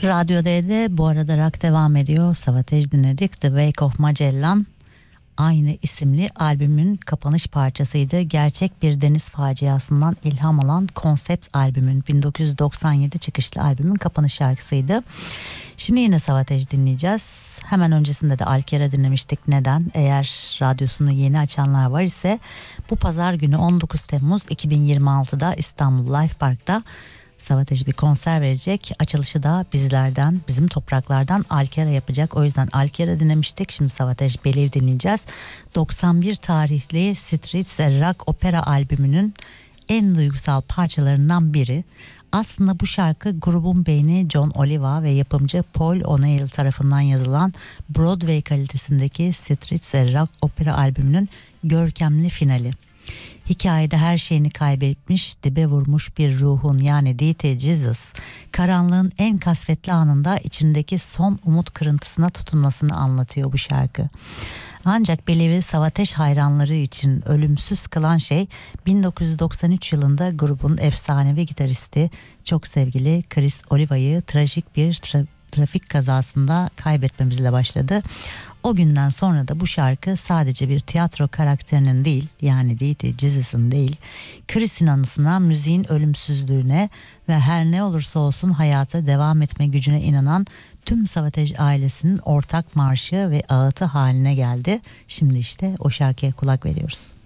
Radyo D'de bu arada rock devam ediyor. Savatage dinledik. The Wake of Magellan aynı isimli albümün kapanış parçasıydı. Gerçek bir deniz faciasından ilham alan konsept albümün 1997 çıkışlı albümün kapanış şarkısıydı. Şimdi yine Savatage dinleyeceğiz. Hemen öncesinde de Alkera dinlemiştik. Neden? Eğer radyosunu yeni açanlar var ise bu pazar günü 19 Temmuz 2026'da İstanbul Life Park'ta Savatage bir konser verecek. Açılışı da bizlerden, bizim topraklardan Alkera yapacak. O yüzden Alkera dinlemiştik. Şimdi Savatage Believe dinleyeceğiz. 91 tarihli Streets a Rock Opera albümünün en duygusal parçalarından biri. Aslında bu şarkı grubun beyni John Oliva ve yapımcı Paul O'Neill tarafından yazılan Broadway kalitesindeki Streets a Rock Opera albümünün görkemli finali. Hikayede her şeyini kaybetmiş, dibe vurmuş bir ruhun yani D.T. Jesus, karanlığın en kasvetli anında içindeki son umut kırıntısına tutunmasını anlatıyor bu şarkı. Ancak Believe'i Savatage hayranları için ölümsüz kılan şey 1993 yılında grubun efsanevi gitaristi çok sevgili Chris Oliva'yı trajik bir trafik kazasında kaybetmemizle başladı. O günden sonra da bu şarkı sadece bir tiyatro karakterinin değil, yani D.T. Jesus'ın değil, Chris'in anısına, müziğin ölümsüzlüğüne ve her ne olursa olsun hayata devam etme gücüne inanan tüm Savatage ailesinin ortak marşı ve ağıtı haline geldi. Şimdi işte o şarkıya kulak veriyoruz.